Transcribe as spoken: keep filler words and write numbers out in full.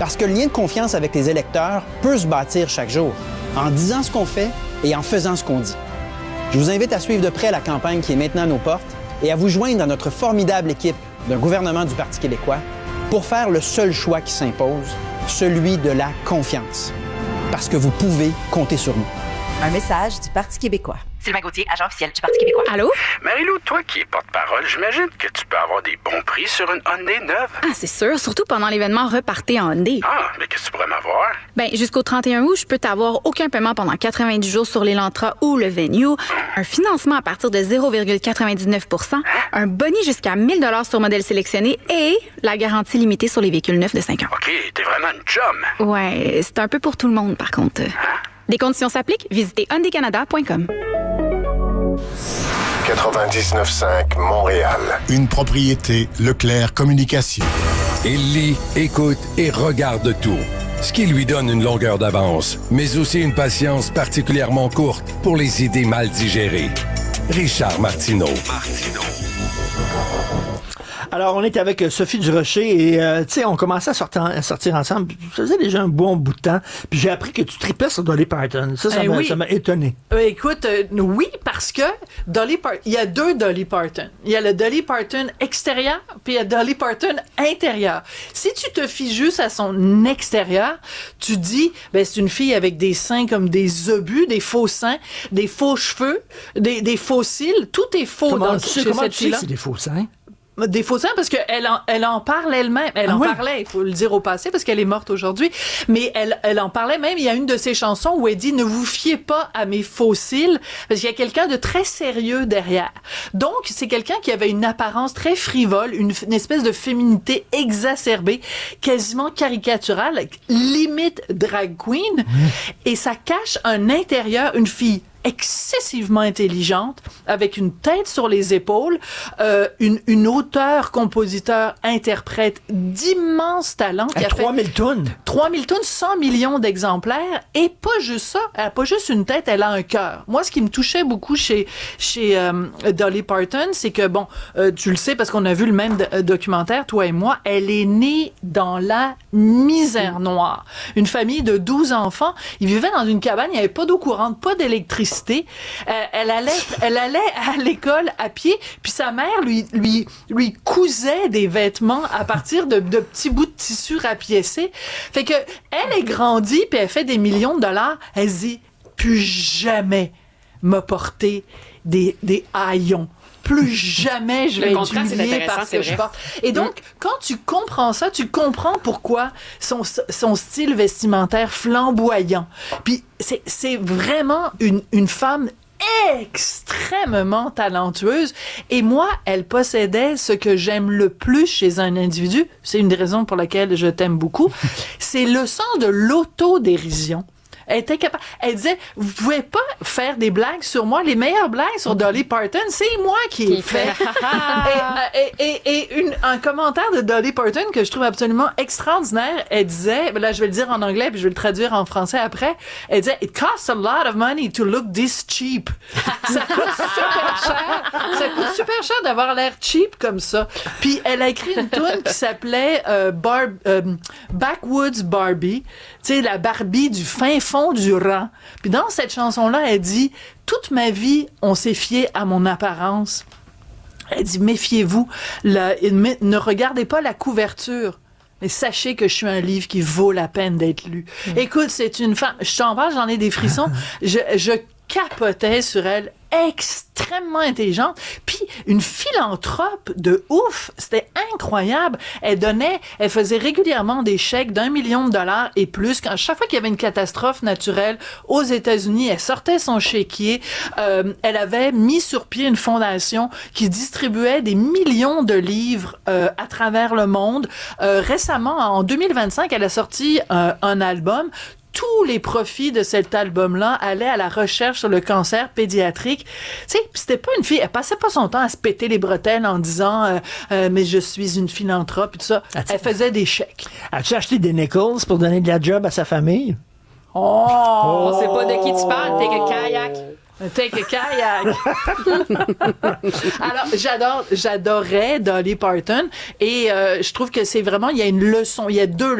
Parce que le lien de confiance avec les électeurs peut se bâtir chaque jour, en disant ce qu'on fait et en faisant ce qu'on dit. Je vous invite à suivre de près la campagne qui est maintenant à nos portes et à vous joindre à notre formidable équipe d'un gouvernement du Parti québécois pour faire le seul choix qui s'impose, celui de la confiance. Parce que vous pouvez compter sur nous. Un message du Parti québécois. Sylvain Gauthier, agent officiel du Parti québécois. Allô? Marie-Lou, toi qui es porte-parole, j'imagine que tu peux avoir des bons prix sur une Hyundai neuve. Ah, c'est sûr, surtout pendant l'événement Repartez en Hyundai. Ah, mais qu'est-ce que tu pourrais m'avoir? Ben, jusqu'au trente et un août, je peux t'avoir aucun paiement pendant quatre-vingt-dix jours sur l'Elantra ou le Venue, un financement à partir de zéro virgule quatre-vingt-dix-neuf pour cent, un boni jusqu'à mille dollars sur modèle sélectionné et la garantie limitée sur les véhicules neufs de cinq ans. OK, t'es vraiment une chum. Ouais, c'est un peu pour tout le monde, par contre. Hein? Des conditions s'appliquent, visitez hyundai canada point com. quatre-vingt-dix-neuf cinq Montréal. Une propriété Leclerc Communication. Il lit, écoute et regarde tout, ce qui lui donne une longueur d'avance, mais aussi une patience particulièrement courte pour les idées mal digérées. Richard Martineau. Martineau. Alors, on est avec Sophie Durocher et, euh, tu sais, on commençait à sortir, à sortir ensemble. Ça faisait déjà un bon bout de temps. Puis j'ai appris que tu tripais sur Dolly Parton. Ça, ça, eh m'a, oui. ça m'a étonné. Euh, écoute, euh, oui, parce que Dolly Parton, il y a deux Dolly Parton. Il y a le Dolly Parton extérieur, puis il y a Dolly Parton intérieur. Si tu te fies juste à son extérieur, tu dis, ben, c'est une fille avec des seins comme des obus, des faux seins, des faux cheveux, des, des faux cils. Tout est faux Comment dans tu sais, chez comment cette tu sais fille-là. que c'est des faux seins? Des faux seins parce qu'elle en, elle en parle elle-même. Elle ah en oui? parlait, il faut le dire au passé, parce qu'elle est morte aujourd'hui. Mais elle, elle en parlait même. Il y a une de ses chansons où elle dit « Ne vous fiez pas à mes faux cils », parce qu'il y a quelqu'un de très sérieux derrière. Donc, c'est quelqu'un qui avait une apparence très frivole, une, une espèce de féminité exacerbée, quasiment caricaturale, limite drag queen. Mmh. Et ça cache un intérieur, une fille excessivement intelligente, avec une tête sur les épaules, euh, une, une auteure, compositeur, interprète d'immense talent. Qui a trois mille tonnes. trois mille tonnes, cent millions d'exemplaires. Et pas juste ça, elle a pas juste une tête, elle a un cœur. Moi, ce qui me touchait beaucoup chez, chez euh, Dolly Parton, c'est que, bon, euh, tu le sais parce qu'on a vu le même do- documentaire, toi et moi, elle est née dans la misère noire. Une famille de douze enfants, ils vivaient dans une cabane, il n'y avait pas d'eau courante, pas d'électricité. Euh, elle allait, elle allait à l'école à pied, puis sa mère lui, lui, lui cousait des vêtements à partir de, de petits bouts de tissu rapiécés. Fait que, elle est grandie, puis elle fait des millions de dollars. Elle se dit, plus jamais m'a porté des, des haillons. Plus jamais je vais être humiliée parce que je porte. Et donc, mmh. quand tu comprends ça, tu comprends pourquoi son, son style vestimentaire flamboyant. Puis c'est, c'est vraiment une, une femme extrêmement talentueuse. Et moi, elle possédait ce que j'aime le plus chez un individu. C'est une des raisons pour laquelle je t'aime beaucoup. C'est le sens de l'autodérision. Elle était capable. Elle disait, vous pouvez pas faire des blagues sur moi. Les meilleures blagues sur Dolly Parton, c'est moi qui ai fait. et, et, et, et une, un commentaire de Dolly Parton que je trouve absolument extraordinaire. Elle disait, là, je vais le dire en anglais puis je vais le traduire en français après. Elle disait, it costs a lot of money to look this cheap. Ça coûte super cher. Ça coûte super cher d'avoir l'air cheap comme ça. Puis elle a écrit une tune qui s'appelait euh, Bar, euh, Backwoods Barbie. Tu sais, la Barbie du fin fond du rang. Puis dans cette chanson-là, elle dit « Toute ma vie, on s'est fié à mon apparence. » Elle dit « Méfiez-vous, la, ne regardez pas la couverture. » Mais sachez que je suis un livre qui vaut la peine d'être lu. Mmh. Écoute, c'est une femme... Je t'en parle, j'en ai des frissons. Je, je capotais sur elle, extrêmement intelligente, puis une philanthrope de ouf, c'était incroyable. Elle donnait, elle faisait régulièrement des chèques d'un million de dollars et plus. Quand chaque fois qu'il y avait une catastrophe naturelle aux États-Unis, elle sortait son chéquier. Euh, elle avait mis sur pied une fondation qui distribuait des millions de livres euh, à travers le monde. Euh, récemment, en deux mille vingt-cinq, elle a sorti euh, un album. Tous les profits de cet album-là allaient à la recherche sur le cancer pédiatrique. Tu sais, c'était pas une fille, elle passait pas son temps à se péter les bretelles en disant euh, euh, mais je suis une philanthrope et tout ça. As-tu... Elle faisait des chèques. As-tu acheté des nickels pour donner de la job à sa famille? Oh! On sait pas de qui tu parles, t'es que kayak. Take a kayak. Alors, j'adore, j'adorais Dolly Parton et euh, je trouve que c'est vraiment, il y a une leçon, il y a deux